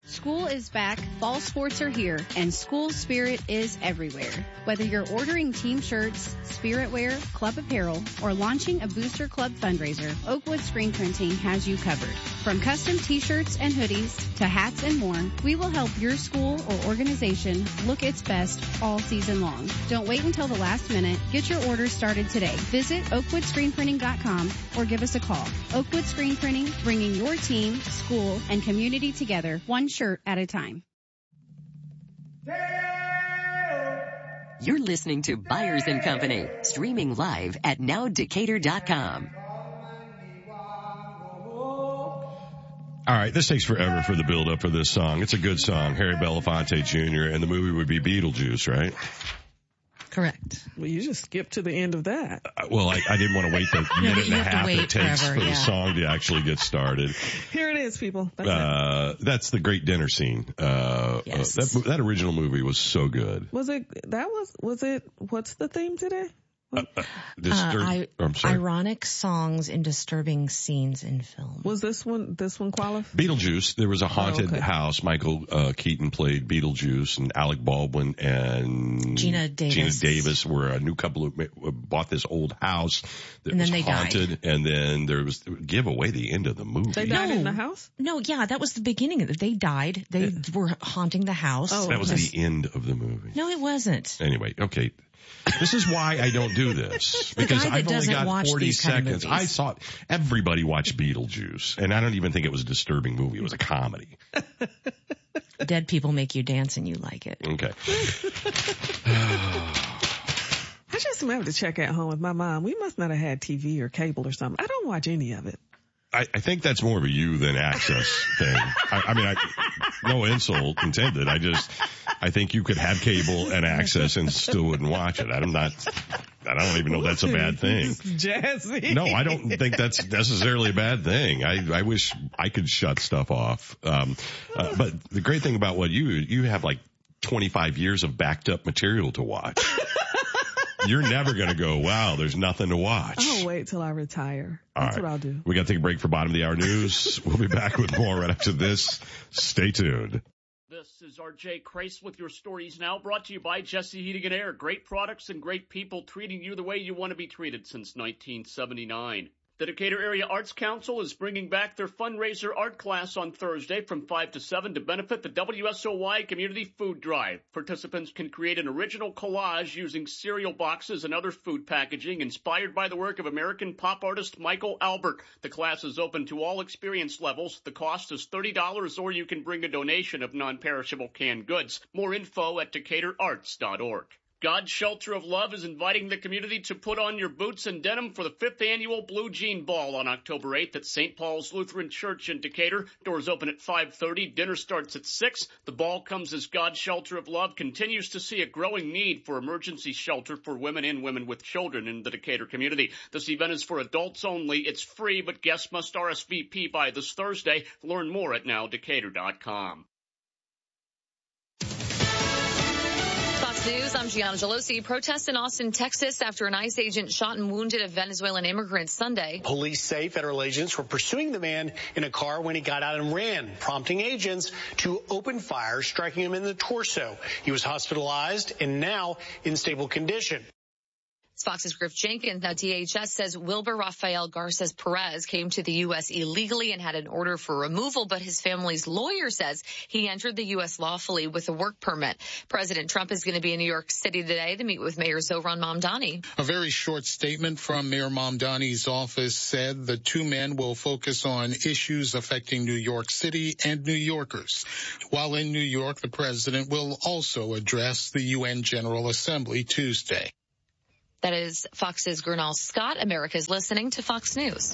School is back, fall sports are here, and school spirit is everywhere. Whether you're ordering team shirts, spirit wear, club apparel, or launching a Booster Club fundraiser, Oakwood Screen Printing has you covered. From custom t-shirts and hoodies to hats and more, we will help your school or organization look its best all season long. Don't wait until the last minute. Get your orders started today. Visit oakwoodscreenprinting.com or give us a call. Oakwood Screen Printing, bringing your team, school, and community together, one shirt at a time. You're listening to Byers & Company, streaming live at nowdecatur.com. All right, this takes forever for the build-up for this song. It's a good song, Harry Belafonte Jr., and the movie would be Beetlejuice, right? Correct. Well, you just skipped to the end of that. Well, I didn't want to wait the minute and a half it takes forever, for the song to actually get started. Here it is, people. That's the great dinner scene. Yes. That original movie was so good. Was it, what's the theme today? I'm sorry. Ironic songs and disturbing scenes in film. Was this one qualified? Beetlejuice. There was a haunted house. Michael Keaton played Beetlejuice, and Alec Baldwin and Gina Davis were a new couple who bought this old house that and was then they haunted, died. And then there was give away the end of the movie. They died in the house? No, yeah, that was the beginning of it. They died. They were haunting the house. Oh, that was the end of the movie. No, it wasn't. Anyway, okay. This is why I don't do this, because I've only got 40 seconds. I saw everybody watch Beetlejuice, and I don't even think it was a disturbing movie. It was a comedy. Dead people make you dance and you like it. Okay. I just have to check at home with my mom. We must not have had TV or cable or something. I don't watch any of it. I think that's more of a you than access thing. I mean, no insult intended. I think you could have cable and access and still wouldn't watch it. I don't even know that's a bad thing. Jazzy. No, I don't think that's necessarily a bad thing. I wish I could shut stuff off. But the great thing about what you have like 25 years of backed up material to watch. You're never going to go, wow, there's nothing to watch. I'll wait till I retire. That's what I'll do. We got to take a break for bottom of the hour news. We'll be back with more right after this. Stay tuned. This is RJ Crace with your stories now, brought to you by Jesse Heating and Air. Great products and great people treating you the way you want to be treated since 1979. The Decatur Area Arts Council is bringing back their fundraiser art class on Thursday from 5 to 7 to benefit the WSOY Community Food Drive. Participants can create an original collage using cereal boxes and other food packaging inspired by the work of American pop artist Michael Albert. The class is open to all experience levels. The cost is $30, or you can bring a donation of non-perishable canned goods. More info at DecaturArts.org. God's Shelter of Love is inviting the community to put on your boots and denim for the 5th annual Blue Jean Ball on October 8th at St. Paul's Lutheran Church in Decatur. Doors open at 5:30. Dinner starts at 6. The ball comes as God's Shelter of Love continues to see a growing need for emergency shelter for women and women with children in the Decatur community. This event is for adults only. It's free, but guests must RSVP by this Thursday. Learn more at nowdecatur.com. News. I'm Gianna Gelosi. Protests in Austin, Texas after an ICE agent shot and wounded a Venezuelan immigrant Sunday. Police say federal agents were pursuing the man in a car when he got out and ran, prompting agents to open fire, striking him in the torso. He was hospitalized and now in stable condition. Fox's Griff Jenkins. Now, DHS says Wilber Rafael Garces Perez came to the U.S. illegally and had an order for removal, but his family's lawyer says he entered the U.S. lawfully with a work permit. President Trump is going to be in New York City today to meet with Mayor Zohran Mamdani. A very short statement from Mayor Mamdani's office said the two men will focus on issues affecting New York City and New Yorkers. While in New York, the president will also address the UN General Assembly Tuesday. That is Fox's Gernal Scott. America's listening to Fox News.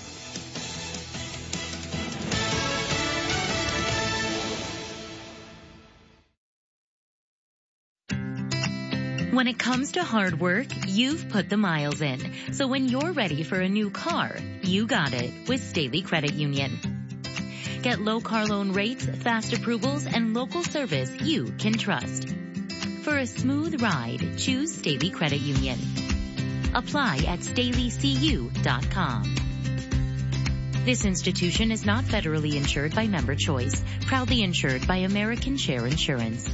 When it comes to hard work, you've put the miles in. So when you're ready for a new car, you got it with Staley Credit Union. Get low car loan rates, fast approvals, and local service you can trust. For a smooth ride, choose Staley Credit Union. Apply at StaleyCU.com. This institution is not federally insured by Member Choice. Proudly insured by American Share Insurance.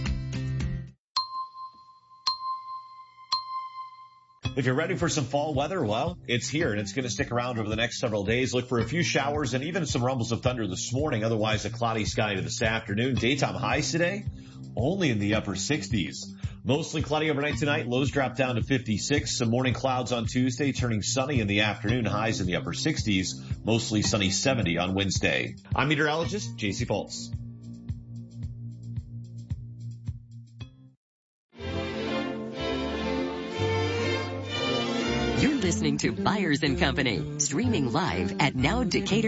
If you're ready for some fall weather, well, it's here and it's going to stick around over the next several days. Look for a few showers and even some rumbles of thunder this morning. Otherwise, a cloudy sky to this afternoon. Daytime highs today, only in the upper 60s. Mostly cloudy overnight tonight. Lows drop down to 56. Some morning clouds on Tuesday, turning sunny in the afternoon. Highs in the upper 60s. Mostly sunny 70 on Wednesday. I'm meteorologist J.C. Fultz. You're listening to Byers & Company, streaming live at nowdecatur.com.